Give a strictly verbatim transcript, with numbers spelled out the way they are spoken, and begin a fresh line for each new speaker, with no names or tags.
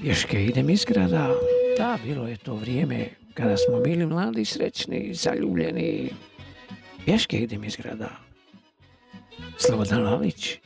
Pješke idem iz grada. Da, bilo je to vrijeme kada smo bili mladi, srećni, zaljubljeni. Pješke idem iz grada. Slobodan Lalić.